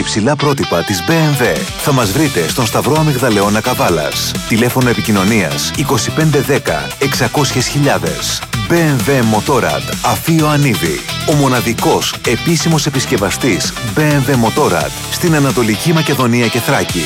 υψηλά πρότυπα της BMW. Θα μας βρείτε στον Σταυρό Αμυγδαλεώνα Καβάλας. Τηλέφωνο επικοινωνίας 2510 600.000. BMW Motorrad Αφείο Ανίδη. Ο μοναδικός επίσημος επισκευαστής BMW Motorrad στην Ανατολική Μακεδονία και Θράκη.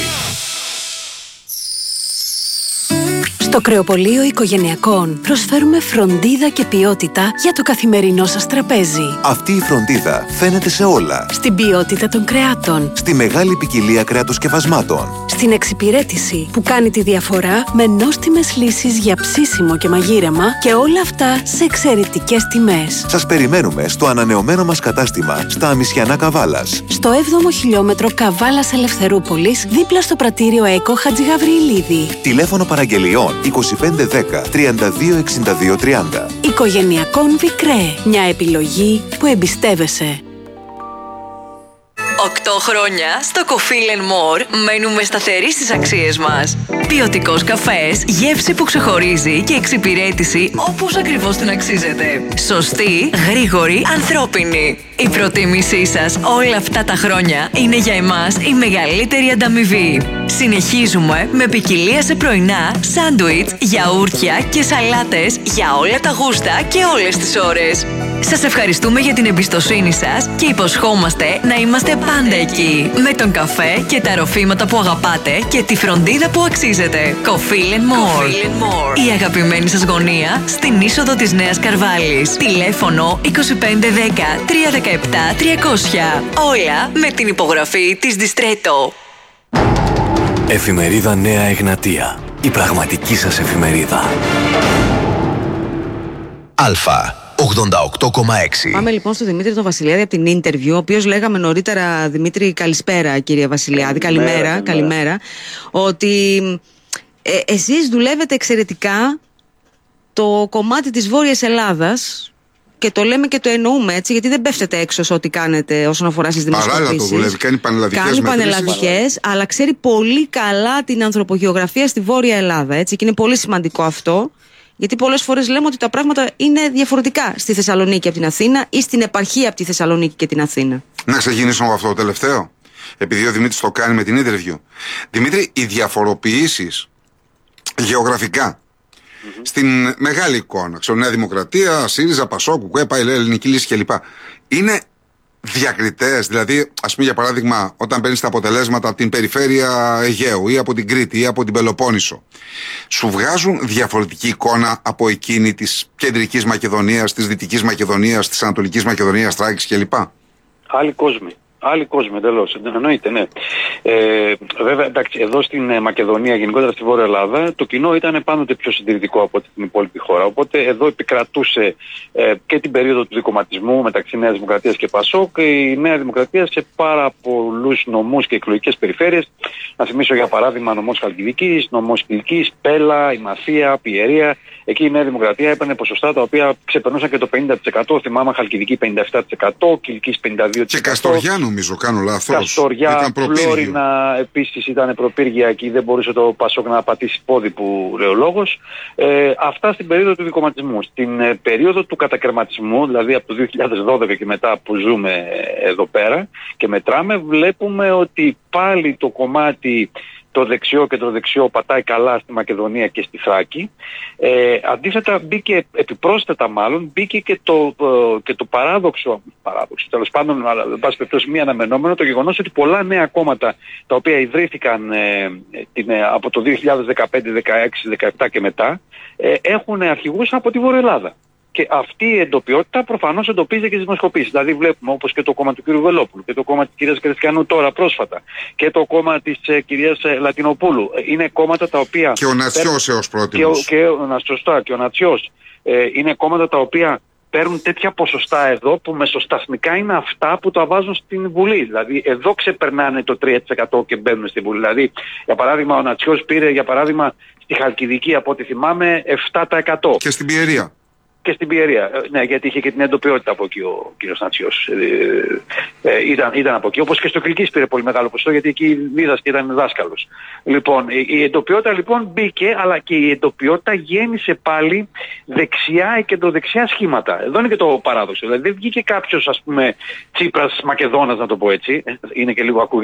Στο Κρεοπωλείο Οικογενειακών προσφέρουμε φροντίδα και ποιότητα για το καθημερινό σας τραπέζι. Αυτή η φροντίδα φαίνεται σε όλα. Στην ποιότητα των κρεάτων. Στη μεγάλη ποικιλία κρεατοσκευασμάτων. Στην εξυπηρέτηση που κάνει τη διαφορά με νόστιμες λύσεις για ψήσιμο και μαγείρεμα και όλα αυτά σε εξαιρετικές τιμές. Σας περιμένουμε στο ανανεωμένο μας κατάστημα στα Αμισιανά Καβάλας. Στο 7ο χιλιόμετρο Καβάλας Ελευθερούπολης, δίπλα στο πρατήριο ΕΚΟ Χατζηγαβριηλίδη. Τηλέφωνο παραγγελιών 2510 326230. Οικογενειακών Βικρέ. Μια επιλογή που εμπιστεύεσαι. 8 χρόνια στο Coffee & More μένουμε σταθεροί στις αξίες μας. Ποιοτικός καφές, γεύση που ξεχωρίζει και εξυπηρέτηση όπως ακριβώς την αξίζετε. Σωστή, γρήγορη, ανθρώπινη. Η προτίμησή σας όλα αυτά τα χρόνια είναι για εμάς η μεγαλύτερη ανταμοιβή. Συνεχίζουμε με ποικιλία σε πρωινά, σάντουιτς, γιαούρτια και σαλάτες για όλα τα γούστα και όλες τις ώρες. Σας ευχαριστούμε για την εμπιστοσύνη σας και υποσχόμαστε να είμαστε πάντα εκεί. Με τον καφέ και τα ροφήματα που αγαπάτε και τη φροντίδα που αξίζετε. Coffee & More. Η αγαπημένη σας γωνία στην είσοδο της Νέας Καρβάλης. Τηλέφωνο 2510 317 300. Όλα με την υπογραφή της Διστρέτο. Εφημερίδα Νέα Εγνατία. Η πραγματική σας εφημερίδα. Αλφα 88,6. Πάμε λοιπόν στο Δημήτρη τον Βασιλιάδη από την Interview, ο οποίος λέγαμε νωρίτερα, Δημήτρη, καλησπέρα κύριε Βασιλιάδη, καλημέρα, ότι εσείς δουλεύετε εξαιρετικά το κομμάτι της Βόρειας Ελλάδας και το λέμε και το εννοούμε έτσι, γιατί δεν πέφτετε έξω σε ό,τι κάνετε όσον αφορά στις δημοσκοπήσεις. Παράλληλα το δουλεύει, κάνει πανελλαδικές αλλά ξέρει πολύ καλά την ανθρωπογεωγραφία στη Βόρεια Ελλάδα, έτσι, και είναι πολύ σημαντικό αυτό. Γιατί πολλές φορές λέμε ότι τα πράγματα είναι διαφορετικά στη Θεσσαλονίκη από την Αθήνα ή στην επαρχία από τη Θεσσαλονίκη και την Αθήνα. Να ξεκινήσω από αυτό το τελευταίο, επειδή ο Δημήτρης το κάνει με την Interview. Δημήτρη, οι διαφοροποιήσεις γεωγραφικά στην μεγάλη εικόνα, ξέρω, Νέα Δημοκρατία, ΣΥΡΙΖΑ, ΠΑΣΟΚ, ΚΟΕΠΑ, Ελληνική Λύση κλπ. Είναι διακριτές, δηλαδή, ας πούμε, για παράδειγμα, όταν παίρνεις τα αποτελέσματα από την περιφέρεια Αιγαίου ή από την Κρήτη ή από την Πελοπόννησο, σου βγάζουν διαφορετική εικόνα από εκείνη της Κεντρικής Μακεδονίας, της Δυτικής Μακεδονίας, της Ανατολικής Μακεδονίας, Θράκης κλπ. Άλλοι κόσμοι, εντελώς. Εννοείται, ναι. Βέβαια, εντάξει, εδώ στην Μακεδονία, γενικότερα στη Βόρεια Ελλάδα, το κοινό ήταν πάντοτε πιο συντηρητικό από την υπόλοιπη χώρα. Οπότε εδώ επικρατούσε και την περίοδο του δικομματισμού μεταξύ Νέας Δημοκρατίας και ΠΑΣΟΚ, η Νέα Δημοκρατία σε πάρα πολλούς νομούς και εκλογικές περιφέρειες. Να θυμίσω για παράδειγμα νομός Χαλκιδικής, νομός Κιλκής, Πέλα, η Μαθία, Πιερία. Εκεί η Νέα Δημοκρατία έπαιρνε ποσοστά τα οποία ξεπερνούσαν και το 50%. Θυμάμαι Χαλκιδική 57%, Κιλκής 52%. Και Καστοριά νομίζω, κάνω λάθος. Καστοριά, Φλόρινα επίσης ήταν προπύργια και δεν μπορούσε το ΠΑΣΟΚ να πατήσει πόδι που λέει ο λόγος. Αυτά στην περίοδο του δικομματισμού. Στην περίοδο του κατακαιρματισμού, δηλαδή από το 2012 και μετά που ζούμε εδώ πέρα και μετράμε, βλέπουμε ότι πάλι το κομμάτι το δεξιό και το δεξιό πατάει καλά στη Μακεδονία και στη Θράκη. Αντίθετα μπήκε, επιπρόσθετα μάλλον, μπήκε και το παράδοξο, τέλος πάντων, αλλά εν πάση περιπτώσει μη αναμενόμενο, το γεγονός ότι πολλά νέα κόμματα τα οποία ιδρύθηκαν από το 2015, 16, 17 και μετά, έχουν αρχηγούς από τη Βόρεια Ελλάδα. Και αυτή η εντοπιότητα προφανώς εντοπίζεται και στις δημοσκοπήσεις. Δηλαδή βλέπουμε όπως και το κόμμα του κ. Βελόπουλου και το κόμμα της κυρίας Κριστιανού τώρα πρόσφατα και το κόμμα της κυρίας Λατινοπούλου. Είναι κόμματα τα οποία... Και ο Νατσιός έως πρότιμος. Και ο Νατσιός. Είναι κόμματα τα οποία παίρνουν τέτοια ποσοστά εδώ που μεσοσταθμικά είναι αυτά που τα βάζουν στην Βουλή. Δηλαδή εδώ ξεπερνάνε το 3% και μπαίνουν στην Βουλή. Δηλαδή για παράδειγμα ο Νατσιός πήρε για παράδειγμα στη Χαλκιδική από ό,τι θυμάμαι 7%. Και στην Πιερία. Και στην Πιερία, ναι, γιατί είχε και την εντοπιότητα από εκεί ο κύριος Νατσιός. Ήταν από εκεί, όπως και στο Κιλκής πήρε πολύ μεγάλο ποσοστό, γιατί εκεί δίδασκε, ήταν δάσκαλος. Λοιπόν, η εντοπιότητα λοιπόν μπήκε, αλλά και η εντοπιότητα γέννησε πάλι δεξιά ή κεντροδεξιά σχήματα. Εδώ είναι και το παράδοξο. Δηλαδή δεν βγήκε κάποιος, ας πούμε, Τσίπρας Μακεδόνας, να το πω έτσι, είναι και λίγο